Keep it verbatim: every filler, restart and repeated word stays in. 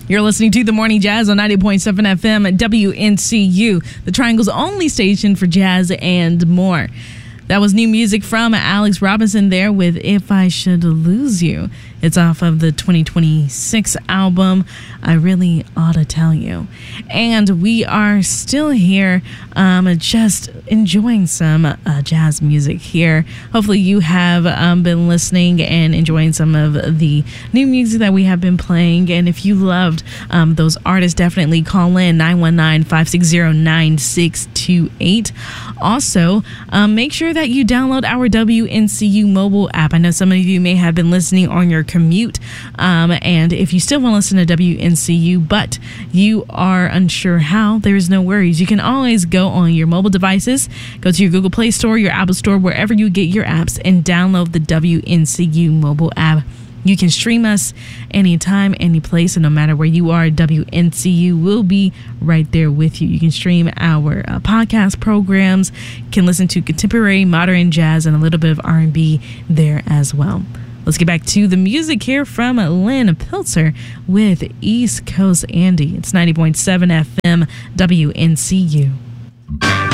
You're listening to The Morning Jazz on ninety point seven F M at W N C U, the Triangle's only station for jazz and more. That was new music from Alex Robinson there with If I Should Lose You. It's off of the twenty twenty-six album, I Really Ought to Tell You. And we are still here um, just enjoying some uh, jazz music here. Hopefully you have um, been listening and enjoying some of the new music that we have been playing. And if you loved um, those artists, definitely call in nine one nine, five six zero, nine six two eight. Also, um, make sure that you download our W N C U mobile app. I know some of you may have been listening on your commute, um, and if you still want to listen to W N C U, but you are unsure how, there's no worries. You can always go on your mobile devices, go to your Google Play Store, your Apple Store, wherever you get your apps, and download the W N C U mobile app. You can stream us anytime, any place, and no matter where you are, W N C U will be right there with you. You can stream our uh, podcast programs, can listen to contemporary, modern jazz, and a little bit of R and B there as well. Let's get back to the music here from Lynn Pilzer with East Coast Andy. It's ninety point seven F M W N C U.